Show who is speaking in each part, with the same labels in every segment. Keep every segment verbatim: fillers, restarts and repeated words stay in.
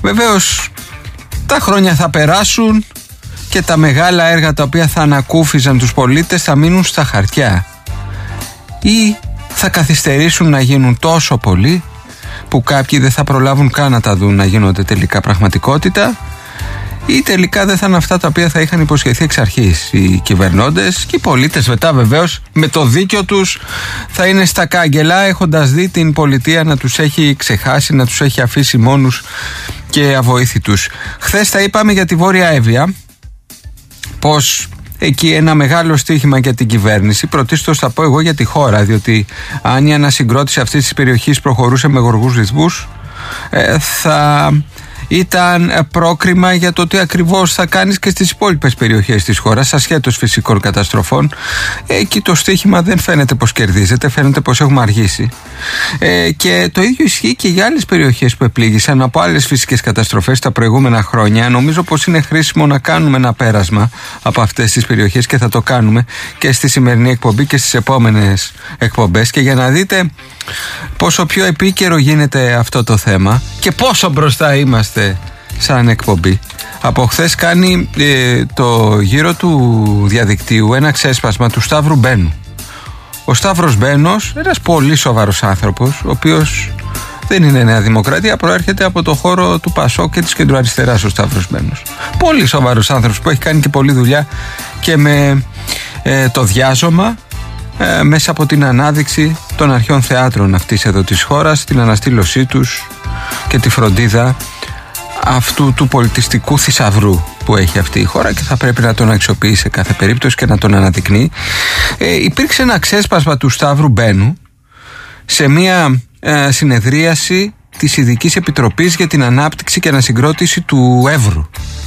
Speaker 1: Βεβαίως τα χρόνια θα περάσουν και τα μεγάλα έργα τα οποία θα ανακούφιζαν τους πολίτες θα μείνουν στα χαρτιά ή θα καθυστερήσουν να γίνουν τόσο πολύ που κάποιοι δεν θα προλάβουν καν να τα δουν να γίνονται τελικά πραγματικότητα, ή τελικά δεν θα είναι αυτά τα οποία θα είχαν υποσχεθεί εξ αρχής οι κυβερνώντες, και οι πολίτες μετά βεβαίως με το δίκιο τους θα είναι στα κάγκελα, έχοντας δει την πολιτεία να τους έχει ξεχάσει, να τους έχει αφήσει μόνους και αβοήθητους. Χθες τα είπαμε για τη Βόρεια Εύβοια, πως εκεί ένα μεγάλο στοίχημα για την κυβέρνηση, πρωτίστως θα πω εγώ για τη χώρα, διότι αν η ανασυγκρότηση αυτής της περιοχής προχωρούσε με γοργούς ρυθμούς, ε, θα ήταν πρόκριμα για το τι ακριβώς θα κάνεις και στις υπόλοιπες περιοχές της χώρας, ασχέτως φυσικών καταστροφών. Εκεί το στοίχημα δεν φαίνεται πως κερδίζεται, φαίνεται πως έχουμε αργήσει. Ε, και το ίδιο ισχύει και για άλλες περιοχές που επλήγησαν από άλλες φυσικές καταστροφές τα προηγούμενα χρόνια. Νομίζω πως είναι χρήσιμο να κάνουμε ένα πέρασμα από αυτές τις περιοχές και θα το κάνουμε και στη σημερινή εκπομπή και στις επόμενες εκπομπές, και για να δείτε πόσο πιο επίκαιρο γίνεται αυτό το θέμα και πόσο μπροστά είμαστε σαν εκπομπή. Από χθες κάνει ε, το γύρο του διαδικτύου ένα ξέσπασμα του Σταύρου Μπένου. Ο Σταύρος Μπένος, ένας πολύ σοβαρός άνθρωπος, ο οποίος δεν είναι Νέα Δημοκρατία, προέρχεται από το χώρο του Πασόκ και της κεντροαριστεράς ο Σταύρος Μπένος. Πολύ σοβαρός άνθρωπος που έχει κάνει και πολλή δουλειά και με ε, το διάζωμα, ε, μέσα από την ανάδειξη των αρχαίων θεάτρων αυτής εδώ της χώρας, την αναστήλωσή τους και τη φροντίδα αυτού του πολιτιστικού θησαυρού που έχει αυτή η χώρα, και θα πρέπει να τον αξιοποιεί σε κάθε περίπτωση και να τον αναδεικνύει. Ε, υπήρξε ένα ξέσπασμα του Σταύρου Μπένου σε μια ε, συνεδρίαση της Ειδικής Επιτροπής για την Ανάπτυξη και Ανασυγκρότηση του Εύρου.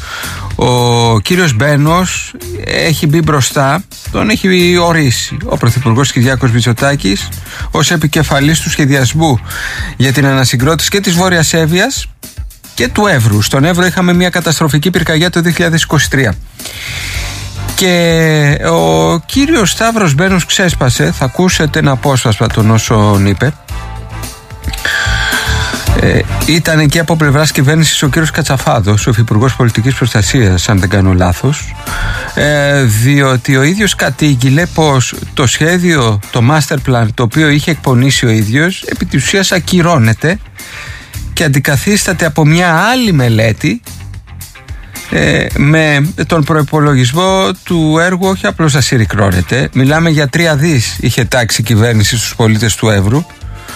Speaker 1: Ο κύριος Μπένος έχει μπει μπροστά, τον έχει ορίσει ο Πρωθυπουργός Κυριάκος Μητσοτάκης ως επικεφαλής του σχεδιασμού για την ανασυγκρότηση και της Βόρειας Εύβοιας και του Εύρου. Στον Εύρο είχαμε μια καταστροφική πυρκαγιά το δύο χιλιάδες είκοσι τρία. Και ο κύριος Σταύρος Μπένος ξέσπασε, θα ακούσετε ένα απόσπασμα των όσων είπε. Ε, ήταν εκεί από πλευράς κυβέρνησης ο κύριος Κατσαφάδος, ο Υφυπουργός Πολιτικής Προστασίας, αν δεν κάνω λάθος, ε, διότι ο ίδιος κατήγγειλε πως το σχέδιο, το master plan, το οποίο είχε εκπονήσει ο ίδιος, επί της ουσίας ακυρώνεται και αντικαθίσταται από μια άλλη μελέτη, ε, με τον προϋπολογισμό του έργου όχι απλώς να συρρικνώνεται. Μιλάμε για τρία δις είχε τάξει η κυβέρνηση στους πολίτες του Εύρου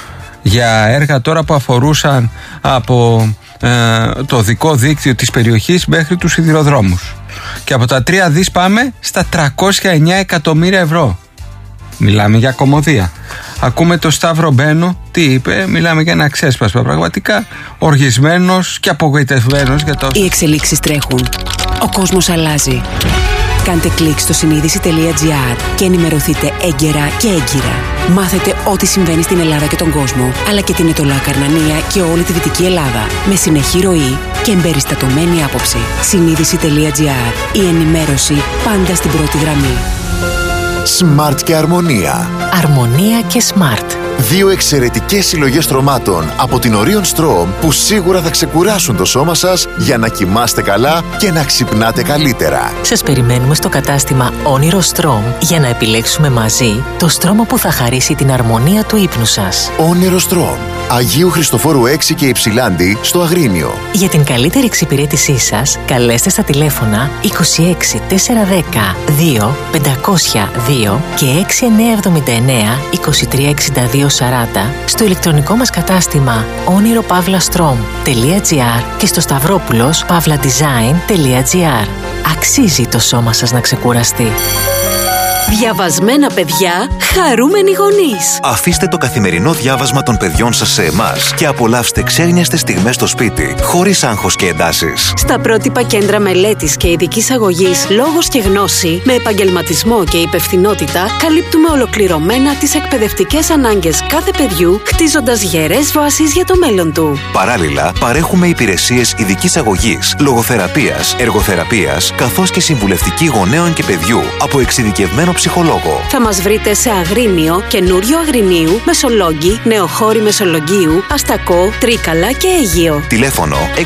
Speaker 1: για έργα τώρα που αφορούσαν από ε, το οδικό δίκτυο της περιοχής μέχρι τους σιδηροδρόμους, και από τα τρία δις πάμε στα τριακόσια εννέα εκατομμύρια ευρώ. Μιλάμε για κωμωδία. Ακούμε το Σταύρο Μπένο τι είπε, μιλάμε για ένα ξέσπασμα πραγματικά οργισμένος και απογοητευμένος για το...
Speaker 2: Οι εξελίξεις τρέχουν. Ο κόσμος αλλάζει. Κάντε κλικ στο συνείδηση τελεία τζι άρ και ενημερωθείτε έγκαιρα και έγκυρα. Μάθετε ό,τι συμβαίνει στην Ελλάδα και τον κόσμο, αλλά και την Ετωλά Καρνανία και όλη τη Δυτική Ελλάδα, με συνεχή ροή και εμπεριστατωμένη άποψη. συνείδηση τελεία τζι άρ. Η ενημέρωση πάντα στην πρώτη γραμμή.
Speaker 3: Smart και Αρμονία.
Speaker 2: Αρμονία και Smart.
Speaker 3: Δύο εξαιρετικές συλλογές στρωμάτων από την Orion Strom που σίγουρα θα ξεκουράσουν το σώμα σας για να κοιμάστε καλά και να ξυπνάτε καλύτερα.
Speaker 4: Σας περιμένουμε στο κατάστημα Όνειρο Strom για να επιλέξουμε μαζί το στρώμα που θα χαρίσει την αρμονία του ύπνου σας.
Speaker 3: Όνειρο Strom. Αγίου Χριστοφόρου έξι και Υψηλάντη στο Αγρίνιο.
Speaker 4: Για την καλύτερη εξυπηρέτησή σας, καλέστε στα τηλέφωνα είκοσι έξι τετρακόσια δέκα δύο πεντακόσια δύο και έξι εννιά εβδομήντα εννέα είκοσι τρία εξήντα δύο σαράντα στο ηλεκτρονικό μας κατάστημα όνειρο παύλα στρομ τελεία τζι άρ και στο σταυρόπουλος παύλα design τελεία τζι άρ. Αξίζει το σώμα σας να ξεκουραστεί.
Speaker 2: Διαβασμένα παιδιά, χαρούμενοι γονείς.
Speaker 5: Αφήστε το καθημερινό διάβασμα των παιδιών σας σε εμάς και απολαύστε ξένιαστες στιγμές στο σπίτι, χωρίς άγχος και εντάσεις.
Speaker 2: Στα πρότυπα κέντρα μελέτης και ειδικής αγωγής Λόγος και Γνώση, με επαγγελματισμό και υπευθυνότητα, καλύπτουμε ολοκληρωμένα τις εκπαιδευτικές ανάγκες κάθε παιδιού, χτίζοντας γερές βάσεις για το μέλλον του.
Speaker 5: Παράλληλα, παρέχουμε υπηρεσίες ειδικής αγωγής, λογοθεραπείας, εργοθεραπείας, καθώς και συμβουλευτική γονέων και παιδιού από εξειδικευμένο ψυχολόγο.
Speaker 2: Θα μας βρείτε σε Αγρίνιο, Καινούριο Αγρινίου, Μεσολόγγι, Νεοχώρη Μεσολογγίου, Αστακό, Τρίκαλα και Αίγυο.
Speaker 5: Τηλέφωνο